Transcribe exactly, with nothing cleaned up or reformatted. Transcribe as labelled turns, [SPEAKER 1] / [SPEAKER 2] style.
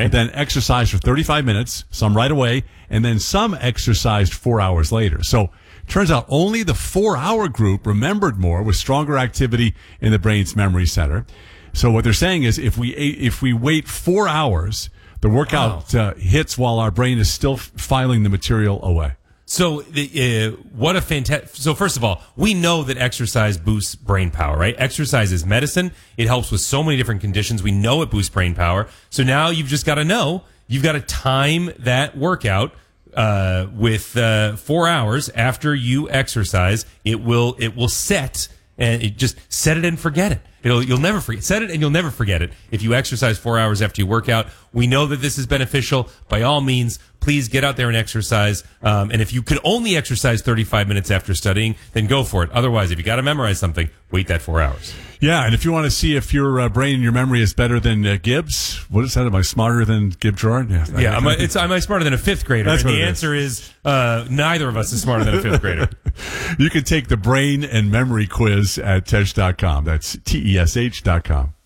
[SPEAKER 1] and then exercised for thirty-five minutes, some right away, and then some exercised four hours later. So turns out only the four-hour group remembered more with stronger activity in the brain's memory center. So what they're saying is if we if we wait four hours, the workout wow. uh, hits while our brain is still filing the material away.
[SPEAKER 2] So, uh, what a fantastic... So, first of all, we know that exercise boosts brain power, right? Exercise is medicine. It helps with so many different conditions. We know it boosts brain power. So now you've just got to know, you've got to time that workout uh, with uh, four hours after you exercise. It will it will set, and it just set it and forget it. It'll, you'll never forget. Set it and you'll never forget it. If you exercise four hours after you work out, we know that this is beneficial. By all means, please get out there and exercise. Um, and if you can only exercise thirty-five minutes after studying, then go for it. Otherwise, if you got to memorize something, wait that four hours.
[SPEAKER 1] Yeah, and if you want to see if your uh, brain and your memory is better than uh, Gibbs, what is that? Am I smarter than Gib Jordan?
[SPEAKER 2] Yeah, yeah am, I, it's, am I smarter than a fifth grader?
[SPEAKER 1] That's
[SPEAKER 2] and
[SPEAKER 1] what
[SPEAKER 2] the
[SPEAKER 1] it
[SPEAKER 2] answer is, is uh, neither of us is smarter than a fifth grader.
[SPEAKER 1] You can take the brain and memory quiz at tesh dot com. That's T E S H dot com.